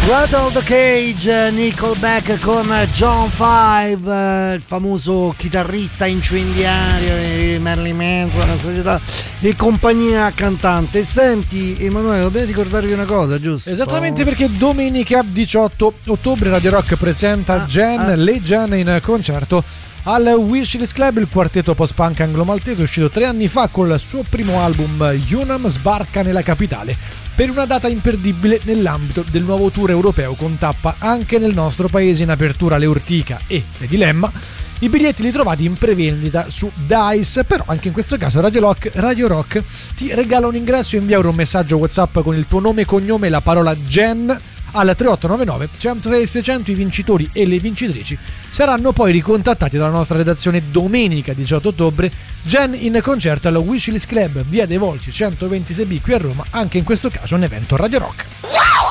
Rattle the Cage, Nickelback con John Five, il famoso chitarrista incendiario di Marilyn Manson, la società e compagnia cantante. Senti Emanuele, dobbiamo ricordarvi una cosa, giusto? Esattamente, perché domenica 18 ottobre Radio Rock presenta le Gen in concerto al Wishlist Club. Il quartetto post-punk anglo-maltese, uscito 3 anni fa con il suo primo album Unam, sbarca nella capitale per una data imperdibile nell'ambito del nuovo tour europeo con tappa anche nel nostro paese, in apertura Le Ortica e Le Dilemma. I biglietti li trovate in prevendita su Dice, però anche in questo caso Radio Rock ti regala un ingresso. Invia un messaggio WhatsApp con il tuo nome e cognome e la parola Gen al 3899 106 600. I vincitori e le vincitrici saranno poi ricontattati dalla nostra redazione domenica 18 ottobre. Gen in concerto al Wishlist Club, via dei Volsci 126B qui a Roma, anche in questo caso un evento Radio Rock.